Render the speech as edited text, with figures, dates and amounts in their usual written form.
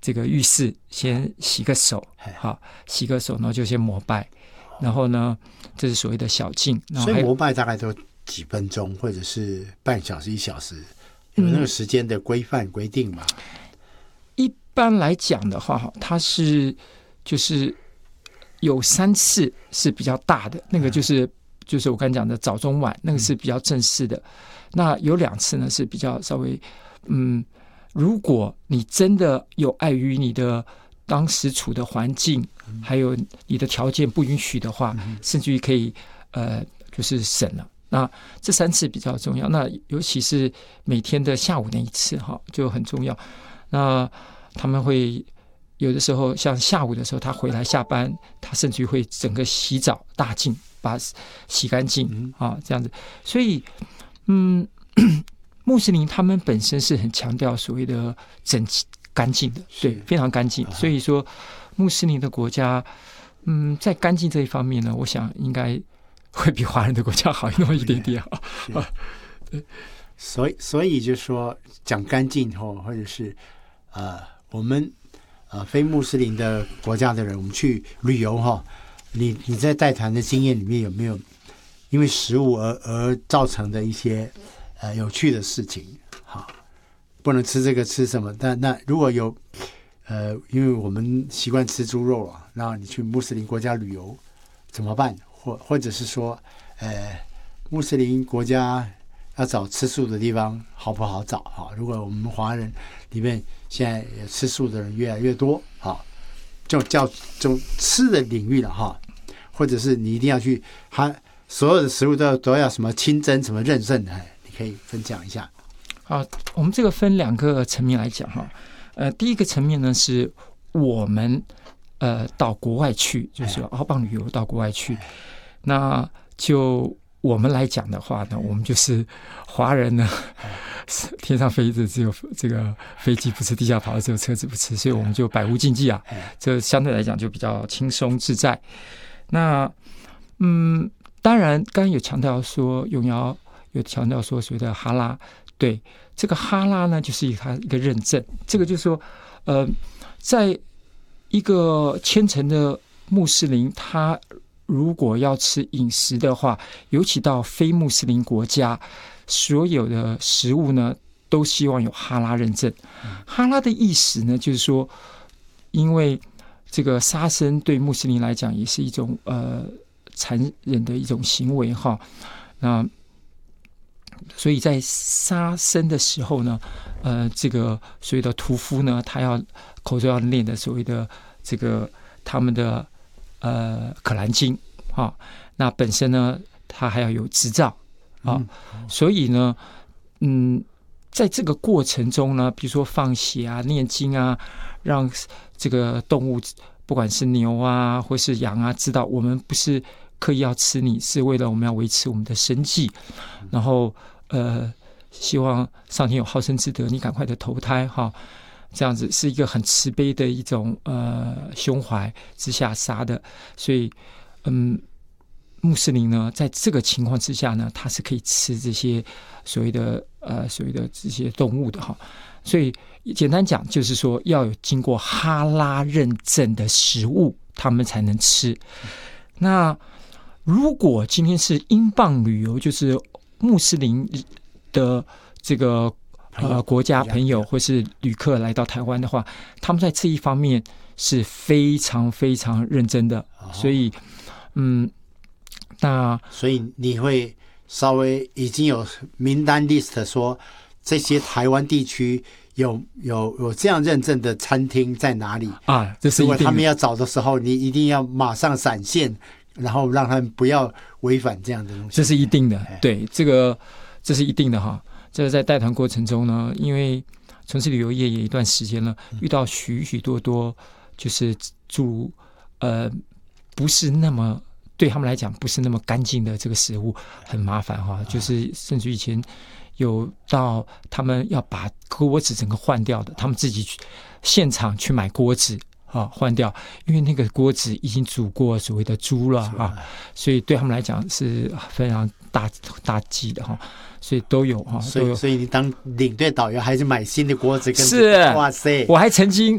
这个浴室先洗个手，好，洗个手，然后就先膜拜，然后呢，这是所谓的小净。 所以膜拜大概都几分钟，或者是半小时、1小时，有那个时间的规范规定吗？ 一般来讲的话，它是就是有3次是比较大的，那个就是我刚才讲的早中晚，那个是比较正式的。那有2次呢是比较稍微如果你真的有碍于你的当时处的环境，还有你的条件不允许的话，甚至于可以就是省了。那这3次比较重要，那尤其是每天的下午那一次就很重要。那他们会有的时候像下午的时候，他回来下班，他甚至于会整个洗澡大净，把洗干净这样子。所以穆斯林他们本身是很强调所谓的整齐干净的，对，非常干净。所以说穆斯林的国家在干净这一方面呢，我想应该会比华人的国家好那么一点点所以就说讲干净或者是我们非穆斯林的国家的人，我们去旅游你在带团的经验里面有没有因为食物而造成的一些有趣的事情？不能吃这个吃什么？但那如果有因为我们习惯吃猪肉然后你去穆斯林国家旅游怎么办？或者是说穆斯林国家要找吃素的地方好不好找？如果我们华人里面现在吃素的人越来越多，就叫这种吃的领域了或者是你一定要去，所有的食物都要什么清真什么认证的，你可以分享一下。 好，我们这个分2个层面来讲第一个层面呢是我们到国外去，就是澳邦旅游到国外去，那就我们来讲的话呢，我们就是华人呢，天上飞的只有这个飞机不吃，地下跑的只有车子不吃，所以我们就百无禁忌这相对来讲就比较轻松自在。那当然刚刚有强调说，永尧有强调说所谓的哈拉，对，这个哈拉呢就是它一个认证，这个就是说在一个虔诚的穆斯林，他如果要吃饮食的话，尤其到非穆斯林国家，所有的食物呢都希望有哈拉认证。哈拉的意思呢就是说，因为这个杀生对穆斯林来讲也是一种残忍的一种行为那所以在杀生的时候呢这个所谓的屠夫呢，他要口中要念的所谓的这个他们的可兰经那本身呢他还要有执照所以呢在这个过程中呢，比如说放血念经让这个动物不管是牛或是羊知道我们不是刻意要吃你，是为了我们要维持我们的生计，然后希望上天有好生之德，你赶快的投胎这样子是一个很慈悲的一种胸怀之下杀的。所以穆斯林呢在这个情况之下呢，他是可以吃这些所谓的这些动物的所以简单讲就是说要有经过哈拉认证的食物他们才能吃。那如果今天是英镑旅游，就是穆斯林的这个国家朋友或是旅客来到台湾的话，他们在这一方面是非常非常认真的。所以所以你会稍微已经有名单 list 说这些台湾地区有这样认证的餐厅在哪里这是一定的。 如果他们要找的时候，你一定要马上闪现，然后让他们不要违反这样的东西。 这是一定的，对，这是一定的这个在带团过程中呢，因为从事旅游业也一段时间了，遇到许许多多就是诸不是那么对他们来讲不是那么干净的这个食物，很麻烦就是甚至以前有到他们要把锅子整个换掉的，他们自己去现场去买锅子换掉，因为那个锅子已经煮过所谓的猪了所以对他们来讲是非常大忌的所以都有所以你当领队导游还是买新的锅子跟是， 哇塞！ 我还曾经